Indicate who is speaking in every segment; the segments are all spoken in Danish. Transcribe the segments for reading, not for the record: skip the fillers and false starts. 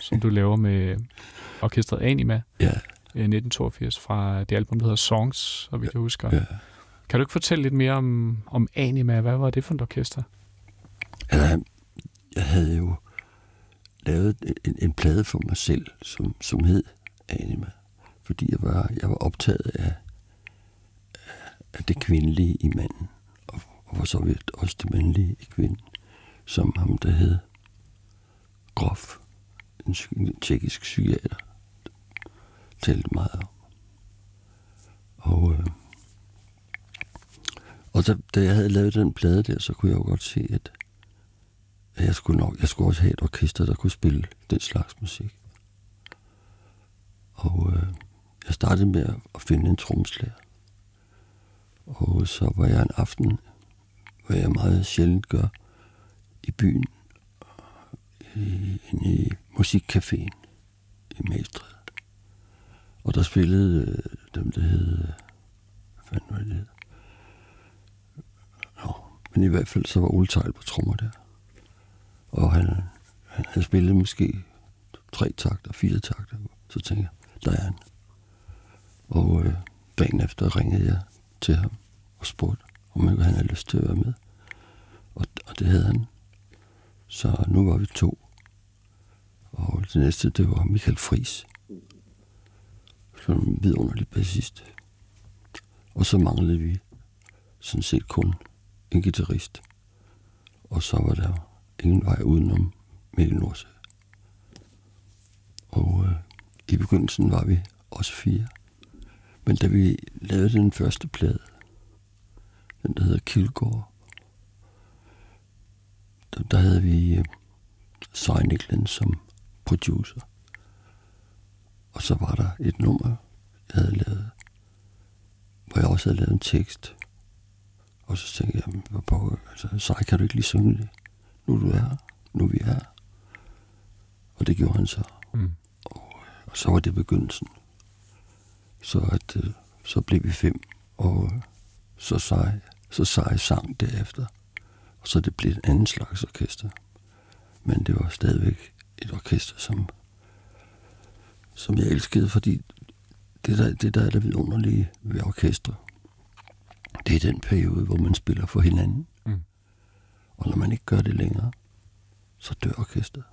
Speaker 1: som du laver med orkestret Anima.
Speaker 2: Ja.
Speaker 1: 1982 fra det album, der hedder Songs, så vidt jeg husker.
Speaker 2: Ja.
Speaker 1: Kan du ikke fortælle lidt mere om Anima? Hvad var det for et orkester?
Speaker 2: Altså, jeg havde jo lavet en plade for mig selv, som hed Anima, fordi jeg var optaget af det kvindelige i manden, og for så vidt også det mandlige i kvinden, som ham, der hed Grof, en tjekkisk psykiater, talte meget om. Og da jeg havde lavet den plade der, så kunne jeg jo godt se, at jeg skulle også have et orkester, der kunne spille den slags musik. Og jeg startede med at finde en trommeslager. Og så var jeg en aften, hvad jeg meget sjældent gør, i byen, inde i musikcaféen i Magstræde. Og der spillede dem, der hed... Hvad fanden var det? Men i hvert fald så var Ole Theil på trommer der. Og han havde spillet måske 3 takter, 4 takter. Så tænkte jeg, der er han. Og dagen efter ringede jeg til ham og spurgte, om han havde lyst til at være med. Og det havde han. Så nu var vi 2. Og det næste, det var Michael Friis. Som en vidunderlig bassist. Og så manglede vi sådan set kun en guitarist. Og så var der ingen vej udenom Mikkel Nordsø. Og i begyndelsen var vi også 4. Men da vi lavede den første plade, den der hedder Kilgore, der havde vi Cy Nicklen som producer. Og så var der et nummer, jeg havde lavet, hvor jeg også havde lavet en tekst. Og så tænkte jeg, Cy, kan du ikke lige synge det? Nu du er her, nu vi er her. Og det gjorde han så. Og så var det begyndelsen. Så blev vi 5, og så Cy sang derefter. Og så det blev et andet slags orkester. Men det var stadigvæk et orkester, som jeg elskede, fordi det der er det vidunderlige ved orkester, det er den periode, hvor man spiller for hinanden. Og når man ikke gør det længere, så dør orkestret.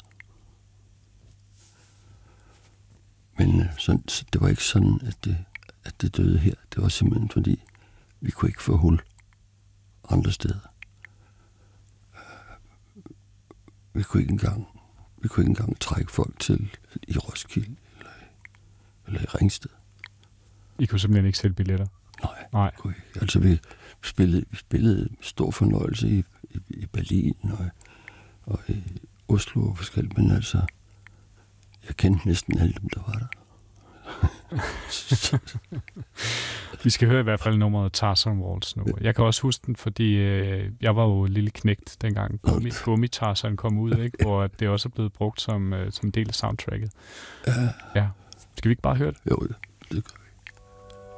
Speaker 2: Men så det var ikke sådan, at det døde her. Det var simpelthen fordi, vi kunne ikke få hul andre steder. Vi kunne ikke engang trække folk til i Roskilde eller i Ringsted.
Speaker 1: I kunne simpelthen ikke sælge billetter?
Speaker 2: Nej. Kunne ikke. Altså vi spillede stor fornøjelse i Berlin og i Oslo og forskelligt, men altså jeg kendte næsten alle dem, der var der.
Speaker 1: Vi skal høre i hvert fald nummeret Tarzan Waltz nu. Jeg kan også huske den, fordi jeg var jo lille knægt dengang Gummi-Tarzan kom ud, ikke? Hvor det også er blevet brugt som del af soundtracket. Ja. Skal vi ikke bare høre det?
Speaker 2: Jo, det gør.